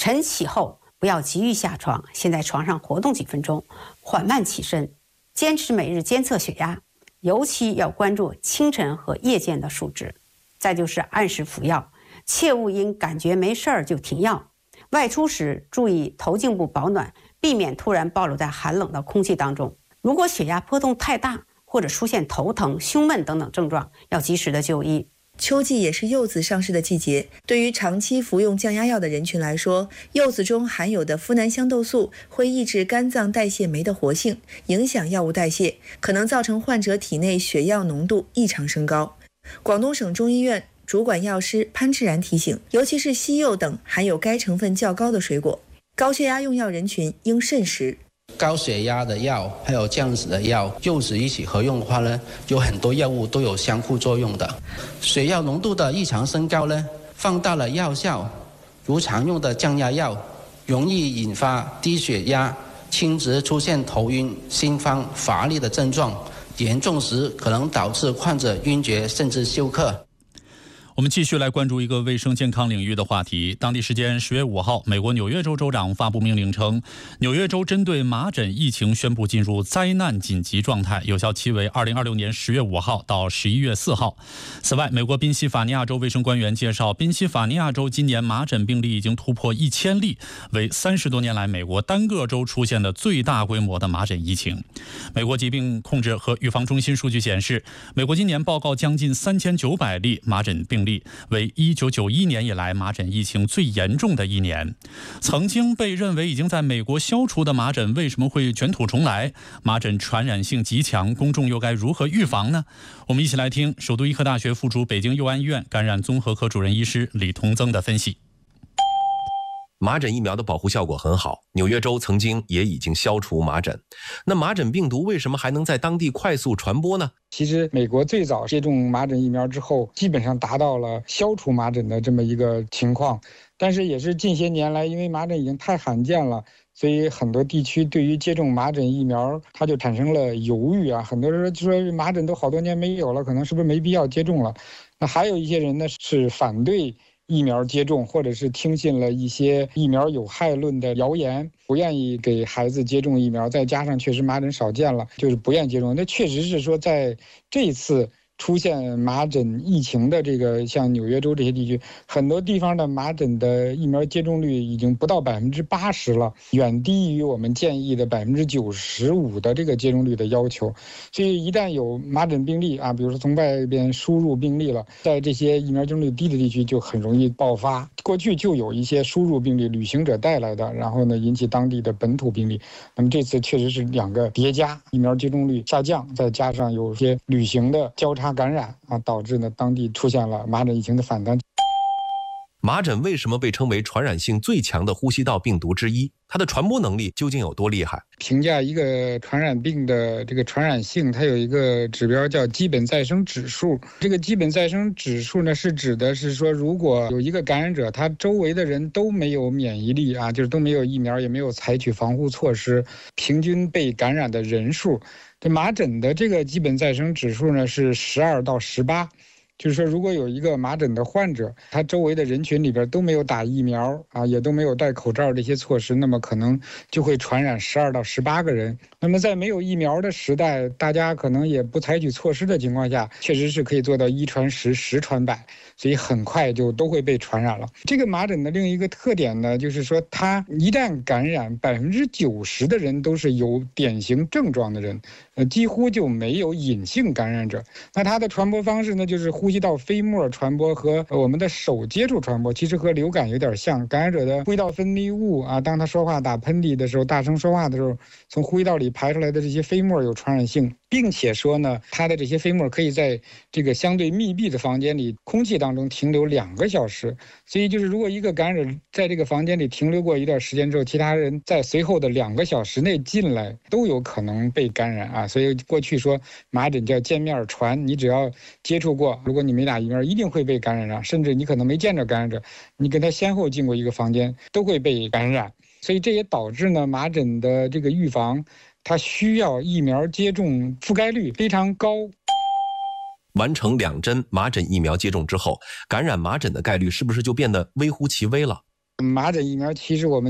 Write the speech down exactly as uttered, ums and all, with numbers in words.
晨起后不要急于下床，先在床上活动几分钟，缓慢起身，坚持每日监测血压，尤其要关注清晨和夜间的数值。再就是按时服药，切勿因感觉没事儿就停药。外出时注意头颈部保暖，避免突然暴露在寒冷的空气当中。如果血压波动太大，或者出现头疼、胸闷等等症状，要及时的就医。 秋季也是柚子上市的季节，对于长期服用降压药的人群来说，柚子中含有的呋喃香豆素会抑制肝脏代谢酶的活性，影响药物代谢，可能造成患者体内血药浓度异常升高。广东省中医院主管药师潘志然提醒，尤其是西柚等含有该成分较高的水果，高血压用药人群应慎食。 高血压的药还有降脂的药，柚子一起合用的话呢，有很多药物都有相互作用的。血药浓度的异常升高呢，放大了药效，如常用的降压药，容易引发低血压、轻质出现头晕、心慌、乏力的症状，严重时可能导致患者晕厥甚至休克。 我们继续来关注一个卫生健康领域的话题。当地时间十月五号，美国纽约州州长发布命令称，纽约州针对麻疹疫情宣布进入灾难紧急状态，有效期为二零二六年十月五号到十一月四号。此外，美国宾夕法尼亚州卫生官员介绍，宾夕法尼亚州今年麻疹病例已经突破一千例，为三十多年来美国单个州出现的最大规模的麻疹疫情。美国疾病控制和预防中心数据显示，美国今年报告将近三千九百例麻疹病例，为一九九一年以来麻疹疫情最严重的一年。曾经被认为已经在美国消除的麻疹为什么会卷土重来？麻疹传染性极强，公众又该如何预防呢？我们一起来听首都医科大学附属北京佑安医院感染综合科主任医师李同增的分析。 麻疹疫苗的保护效果很好，纽约州曾经也已经消除麻疹。那麻疹病毒为什么还能在当地快速传播呢？ 其实美国最早接种麻疹疫苗之后，基本上达到了消除麻疹的这么一个情况，但是也是近些年来，因为麻疹已经太罕见了，所以很多地区对于接种麻疹疫苗，它就产生了犹豫啊。很多人说麻疹都好多年没有了，可能是不是没必要接种了？那还有一些人呢是反对疫苗接种，或者是听信了一些疫苗有害论的谣言，不愿意给孩子接种疫苗，再加上确实麻疹少见了，就是不愿意接种。那确实是说在这次出现麻疹疫情的这个像纽约州这些地区，很多地方的麻疹的疫苗接种率已经不到百分之八十了，远低于我们建议的百分之九十五的这个接种率的要求。所以一旦有麻疹病例啊，比如说从外边输入病例了，在这些疫苗接种率低的地区就很容易爆发。过去就有一些输入病例，旅行者带来的，然后呢引起当地的本土病例。那么这次确实是两个叠加，疫苗接种率下降，再加上有些旅行的交叉感染啊，导致呢当地出现了麻疹疫情的反弹。 麻疹为什么被称为传染性最强的呼吸道病毒之一？它的传播能力究竟有多厉害？ 评价一个传染病的这个传染性，它有一个指标叫基本再生指数。这个基本再生指数呢，是指的是说，如果有一个感染者，他周围的人都没有免疫力啊，就是都没有疫苗，也没有采取防护措施，平均被感染的人数，这麻疹的这个基本再生指数呢是十二到十八。就是说，如果有一个麻疹的患者，他周围的人群里边都没有打疫苗啊，也都没有戴口罩这些措施，那么可能就会传染十二到十八个人。那么在没有疫苗的时代，大家可能也不采取措施的情况下，确实是可以做到一传十，十传百，所以很快就都会被传染了。这个麻疹的另一个特点呢，就是说它一旦感染，百分之九十的人都是有典型症状的人，呃，几乎就没有隐性感染者。那它的传播方式呢，就是呼吸道飞沫传播和我们的手接触传播，其实和流感有点像。感染者的呼吸道分泌物啊，当他说话打喷嚏的时候，大声说话的时候，从呼吸道里排出来的这些飞沫有传染性，并且说呢，它的这些飞沫可以在这个相对密闭的房间里空气当中停留两个小时。所以就是如果一个感染者在这个房间里停留过一段时间之后，其他人在随后的两个小时内进来都有可能被感染啊。所以过去说麻疹叫见面传，你只要接触过，如果你没打疫苗，一定会被感染上，甚至你可能没见着感染者，你跟他先后进过一个房间，都会被感染。所以这也导致呢，麻疹的这个预防，它需要疫苗接种覆盖率非常高。 完成两针麻疹疫苗接种之后，感染麻疹的概率是不是就变得微乎其微了？ 麻疹疫苗其实我们